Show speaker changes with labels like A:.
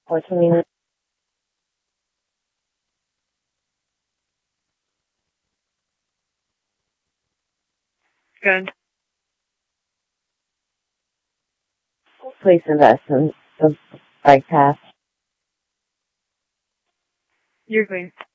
A: What do you mean?
B: Good.
A: Please invest in the bike path.
B: You're clean.